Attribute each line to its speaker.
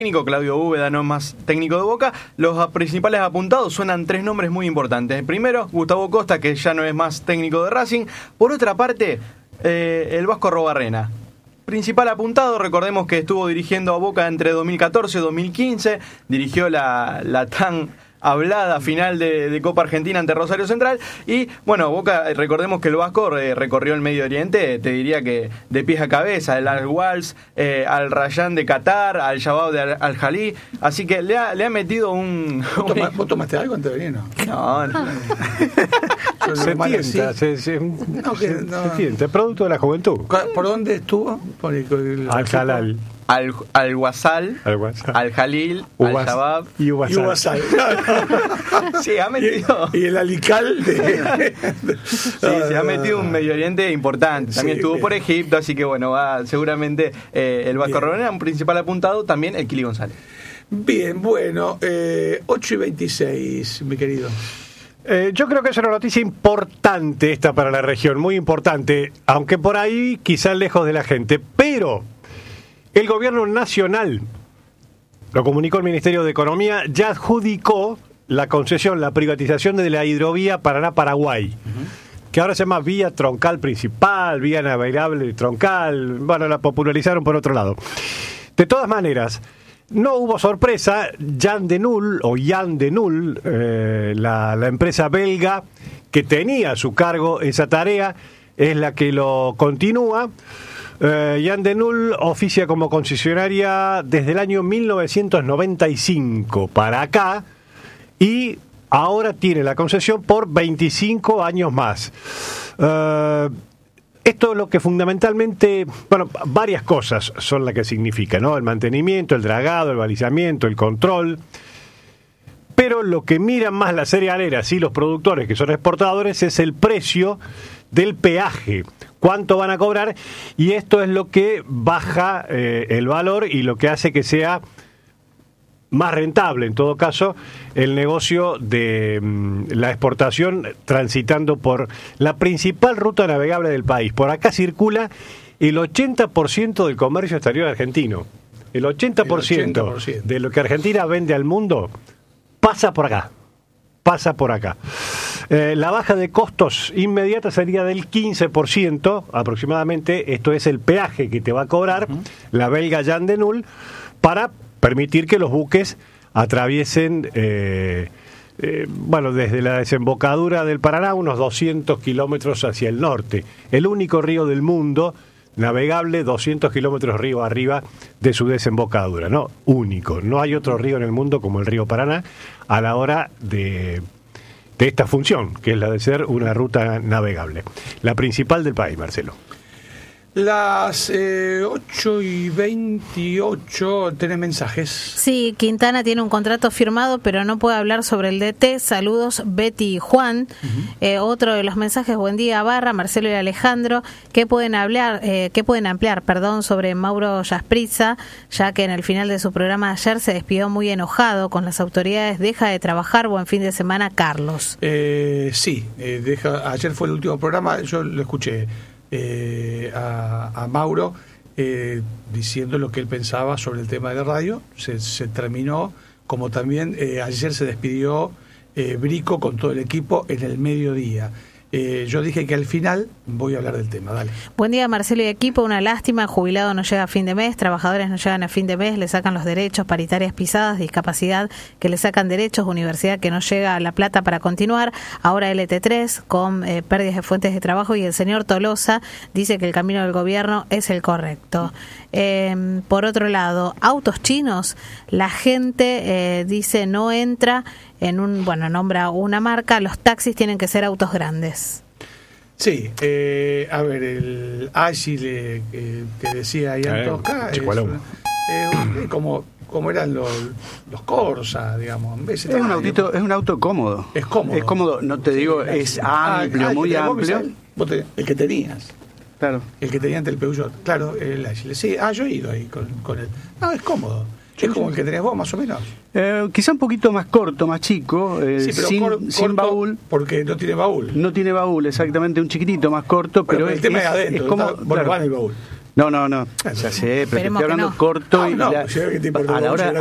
Speaker 1: técnico, Claudio Úbeda no es más técnico de Boca. Los principales apuntados suenan tres nombres muy importantes. El primero, Gustavo Costa, que ya no es más técnico de Racing. Por otra parte, el Vasco Arrobarrena. Principal apuntado, recordemos que estuvo dirigiendo a Boca entre 2014 y 2015, dirigió la tan hablada final de Copa Argentina ante Rosario Central. Y bueno, Boca, recordemos que el Vasco recorrió el Medio Oriente, te diría que de pies a cabeza, el Al-Wals, al Rayán de Qatar, al Shabab de Al-Jalí, así que le ha metido un...
Speaker 2: ¿Vos tomaste algo antes de venir?
Speaker 1: No.
Speaker 3: Se tienta, se tienta, producto de la juventud.
Speaker 2: ¿Por dónde estuvo?
Speaker 3: Al-Jalal.
Speaker 1: Al Wasal, al Jalil, al Shabab
Speaker 3: y Wasal.
Speaker 1: Sí, ha metido.
Speaker 2: Y el Alical
Speaker 1: Sí, se ha metido un Medio Oriente importante. También estuvo por Egipto, así que bueno, va seguramente el Vasco Arrobarrena, un principal apuntado, también el Kili González.
Speaker 2: Bien, bueno, 8:26, mi querido.
Speaker 3: Yo creo que es una noticia importante esta para la región, muy importante, aunque por ahí quizás lejos de la gente, pero el gobierno nacional, lo comunicó el Ministerio de Economía, ya adjudicó la concesión, la privatización de la hidrovía Paraná-Paraguay, que ahora se llama vía troncal principal, vía navegable troncal, bueno, la popularizaron por otro lado. De todas maneras, no hubo sorpresa. Jan de Nul, la empresa belga que tenía a su cargo esa tarea, es la que lo continúa. Jan de Nul oficia como concesionaria desde el año 1995 para acá y ahora tiene la concesión por 25 años más. Esto es lo que fundamentalmente, bueno, varias cosas son las que significa, ¿no? El mantenimiento, el dragado, el balizamiento, el control. Pero lo que miran más las cerealeras y los productores, que son exportadores, es el precio del peaje. Cuánto van a cobrar, y esto es lo que baja el valor y lo que hace que sea más rentable, en todo caso, el negocio de la exportación transitando por la principal ruta navegable del país. Por acá circula el 80% del comercio exterior argentino. El 80% de lo que Argentina vende al mundo pasa por acá. La baja de costos inmediata sería del 15% aproximadamente. Esto es el peaje que te va a cobrar la belga Jan de Nul para permitir que los buques atraviesen, desde la desembocadura del Paraná, unos 200 kilómetros hacia el norte. El único río del mundo navegable 200 kilómetros río arriba de su desembocadura, ¿no? Único. No hay otro río en el mundo como el río Paraná a la hora de esta función, que es la de ser una ruta navegable. La principal del país, Marcelo.
Speaker 2: Las 8:28, ¿tenés mensajes?
Speaker 4: Sí, Quintana tiene un contrato firmado, pero no puede hablar sobre el DT. Saludos, Betty y Juan. Otro de los mensajes, buen día, Barra, Marcelo y Alejandro. ¿Qué pueden ampliar sobre Mauro Jasprissa, ya que en el final de su programa de ayer se despidió muy enojado con las autoridades? Deja de trabajar, buen fin de semana, Carlos.
Speaker 2: Sí, ayer fue el último programa, yo lo escuché. A Mauro diciendo lo que él pensaba sobre el tema de la radio. Se terminó, como también ayer se despidió Brico con todo el equipo en el mediodía. Yo dije que al final voy a hablar del tema. Dale.
Speaker 4: Buen día, Marcelo y equipo. Una lástima, jubilado no llega a fin de mes, trabajadores no llegan a fin de mes, le sacan los derechos, paritarias pisadas, discapacidad que le sacan derechos, universidad que no llega a la plata para continuar, ahora LT3 con pérdidas de fuentes de trabajo, y el señor Tolosa dice que el camino del gobierno es el correcto. Por otro lado, autos chinos, la gente dice no entra en nombra una marca, los taxis tienen que ser autos grandes.
Speaker 2: Sí, a ver, el Agile que decía Ian Tosca como eran los Corsa, digamos.
Speaker 5: Es un auto cómodo.
Speaker 2: Es cómodo.
Speaker 5: Es cómodo, no te digo, es amplio, muy amplio.
Speaker 2: El que tenías.
Speaker 5: Claro.
Speaker 2: El que tenía ante el Peugeot. Claro, el Agile. Sí, yo he ido ahí con él. No, es cómodo. Es como el que tenías vos, más o menos.
Speaker 5: Quizá un poquito más corto, más chico, sin baúl.
Speaker 2: Porque no tiene baúl.
Speaker 5: No tiene baúl, exactamente, un chiquitito más corto, pero
Speaker 2: el tema es adentro,
Speaker 5: es como,
Speaker 2: va en el baúl.
Speaker 5: No. Ya sé, pero estoy hablando corto y a la hora